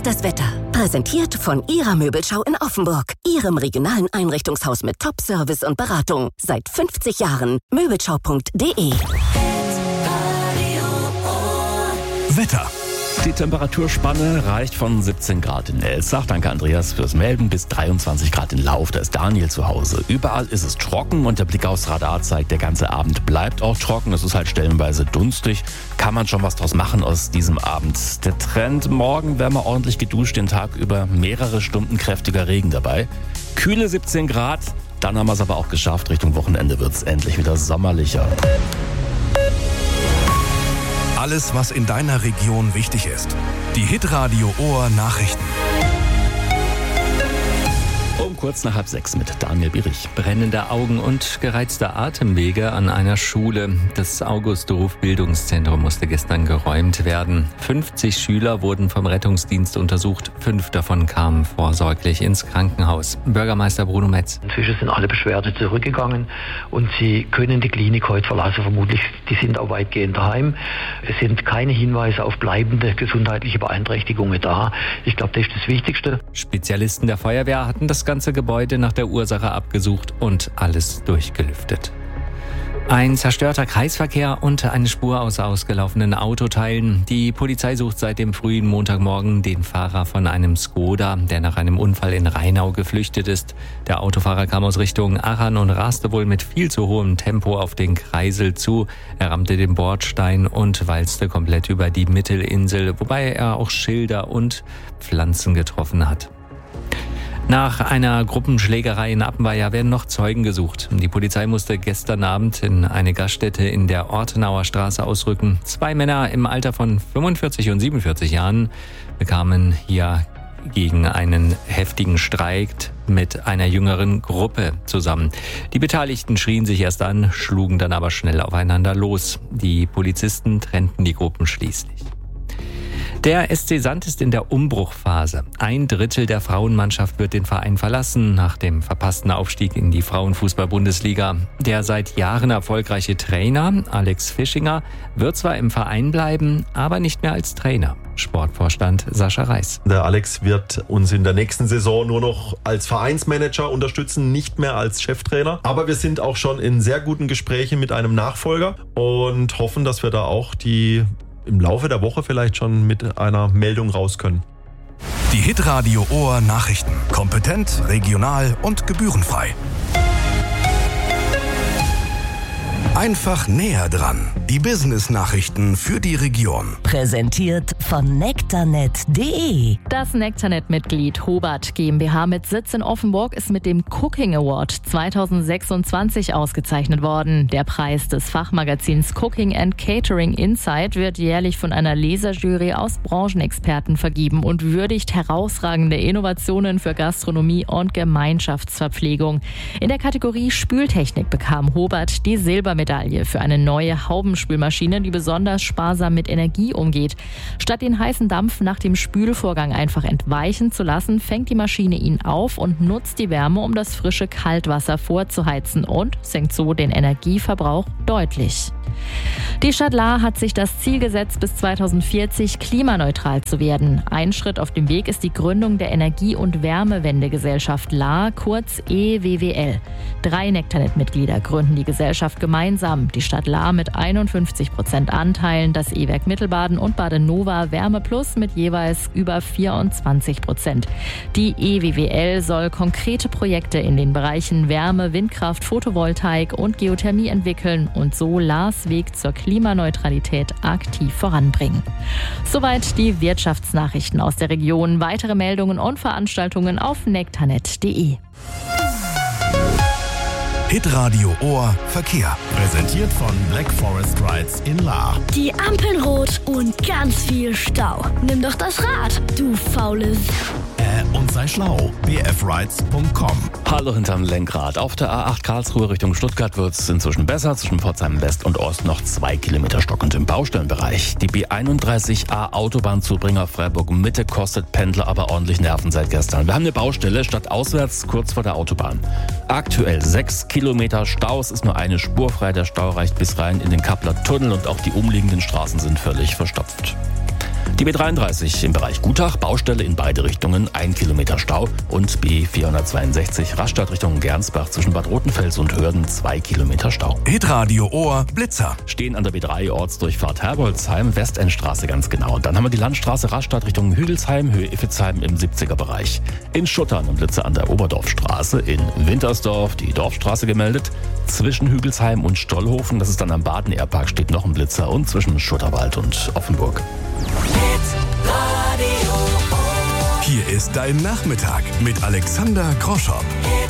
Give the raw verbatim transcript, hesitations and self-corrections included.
ist das Wetter. Präsentiert von Ihrer Möbelschau in Offenburg. Ihrem regionalen Einrichtungshaus mit Top-Service und Beratung. Seit fünfzig Jahren. Möbelschau punkt de. Wetter. Die Temperaturspanne reicht von siebzehn Grad in Elsach, danke Andreas fürs Melden, bis dreiundzwanzig Grad in Lauf, da ist Daniel zu Hause. Überall ist es trocken und der Blick aufs Radar zeigt, der ganze Abend bleibt auch trocken. Es ist halt stellenweise dunstig, kann man schon was draus machen aus diesem Abend. Der Trend, morgen wärmer ordentlich geduscht, den Tag über mehrere Stunden kräftiger Regen dabei. Kühle siebzehn Grad, dann haben wir es aber auch geschafft, Richtung Wochenende wird es endlich wieder sommerlicher. Alles, was in deiner Region wichtig ist. Die Hitradio Ohr Nachrichten. Um kurz nach halb sechs mit Daniel Bierich. Brennende Augen und gereizte Atemwege an einer Schule. Das August-Ruf-Bildungszentrum musste gestern geräumt werden. fünfzig Schüler wurden vom Rettungsdienst untersucht. Fünf davon kamen vorsorglich ins Krankenhaus. Bürgermeister Bruno Metz. Inzwischen sind alle Beschwerden zurückgegangen und sie können die Klinik heute verlassen. Vermutlich, die sind auch weitgehend daheim. Es sind keine Hinweise auf bleibende gesundheitliche Beeinträchtigungen da. Ich glaube, das ist das Wichtigste. Spezialisten der Feuerwehr hatten das ganze Gebäude nach der Ursache abgesucht und alles durchgelüftet. Ein zerstörter Kreisverkehr und eine Spur aus ausgelaufenen Autoteilen. Die Polizei sucht seit dem frühen Montagmorgen den Fahrer von einem Skoda, der nach einem Unfall in Rheinau geflüchtet ist. Der Autofahrer kam aus Richtung Aachen und raste wohl mit viel zu hohem Tempo auf den Kreisel zu. Er rammte den Bordstein und walzte komplett über die Mittelinsel, wobei er auch Schilder und Pflanzen getroffen hat. Nach einer Gruppenschlägerei in Appenweier werden noch Zeugen gesucht. Die Polizei musste gestern Abend in eine Gaststätte in der Ortenauer Straße ausrücken. Zwei Männer im Alter von fünfundvierzig und siebenundvierzig Jahren bekamen hier gegen einen heftigen Streit mit einer jüngeren Gruppe zusammen. Die Beteiligten schrien sich erst an, schlugen dann aber schnell aufeinander los. Die Polizisten trennten die Gruppen schließlich. Der S C Sand ist in der Umbruchphase. Ein Drittel der Frauenmannschaft wird den Verein verlassen nach dem verpassten Aufstieg in die Frauenfußball-Bundesliga. Der seit Jahren erfolgreiche Trainer Alex Fischinger wird zwar im Verein bleiben, aber nicht mehr als Trainer. Sportvorstand Sascha Reis. Der Alex wird uns in der nächsten Saison nur noch als Vereinsmanager unterstützen, nicht mehr als Cheftrainer. Aber wir sind auch schon in sehr guten Gesprächen mit einem Nachfolger und hoffen, dass wir da auch die im Laufe der Woche vielleicht schon mit einer Meldung raus können. Die Hitradio Ohr Nachrichten. Kompetent, regional und gebührenfrei. Einfach näher dran. Die Business-Nachrichten für die Region. Präsentiert von nektarnet punkt de. Das Nektarnet-Mitglied Hobart GmbH mit Sitz in Offenburg ist mit dem Cooking Award zweitausendsechsundzwanzig ausgezeichnet worden. Der Preis des Fachmagazins Cooking and Catering Insight wird jährlich von einer Leserjury aus Branchenexperten vergeben und würdigt herausragende Innovationen für Gastronomie und Gemeinschaftsverpflegung. In der Kategorie Spültechnik bekam Hobart die Silbermedaille für eine neue Haubenspülmaschine, die besonders sparsam mit Energie umgeht. Statt den heißen Dampf nach dem Spülvorgang einfach entweichen zu lassen, fängt die Maschine ihn auf und nutzt die Wärme, um das frische Kaltwasser vorzuheizen und senkt so den Energieverbrauch deutlich. Die Stadt Lahr hat sich das Ziel gesetzt, bis zweitausendvierzig klimaneutral zu werden. Ein Schritt auf dem Weg ist die Gründung der Energie- und Wärmewendegesellschaft Lahr, kurz E W W L. Drei Nektarnet-Mitglieder gründen die Gesellschaft gemeinsam. Die Stadt Lahr mit einundfünfzig Prozent Anteilen, das E-Werk Mittelbaden und Badenova Wärme Plus mit jeweils über vierundzwanzig Prozent. Die E W W L soll konkrete Projekte in den Bereichen Wärme, Windkraft, Photovoltaik und Geothermie entwickeln und so Lahrs Weg zur Klimaneutralität aktiv voranbringen. Soweit die Wirtschaftsnachrichten aus der Region. Weitere Meldungen und Veranstaltungen auf nektarnet punkt de. Hitradio Ohr Verkehr. Präsentiert von Black Forest Rides in Lahr. Die Ampeln rot und ganz viel Stau. Nimm doch das Rad, du faule S- Äh, und sei schlau. b f rides punkt com. Hallo hinterm Lenkrad. Auf der A acht Karlsruhe Richtung Stuttgart wird es inzwischen besser. Zwischen Pforzheim West und Ost noch zwei Kilometer stockend im Baustellenbereich. Die B einunddreißig A Autobahnzubringer Freiburg Mitte kostet Pendler aber ordentlich Nerven seit gestern. Wir haben eine Baustelle statt auswärts kurz vor der Autobahn. Aktuell sechs Kilometer Stau. Es ist nur eine Spur frei. Der Stau reicht bis rein in den Kappler Tunnel und auch die umliegenden Straßen sind völlig verstopft. Die B dreiunddreißig im Bereich Gutach, Baustelle in beide Richtungen, ein Kilometer Stau. Und B vierhundertzweiundsechzig Rastatt Richtung Gernsbach zwischen Bad Rotenfels und Hörden, zwei Kilometer Stau. Hitradio Ohr Blitzer. Stehen an der B drei Ortsdurchfahrt Herbolzheim, Westendstraße ganz genau. Dann haben wir die Landstraße Rastatt Richtung Hügelsheim, Höhe Iffezheim im siebziger Bereich. In Schuttern und Blitzer an der Oberdorfstraße, in Wintersdorf die Dorfstraße gemeldet. Zwischen Hügelsheim und Stollhofen, das ist dann am Baden-Airpark, steht noch ein Blitzer und zwischen Schutterwald und Offenburg. Hier ist dein Nachmittag mit Alexander Groschopp.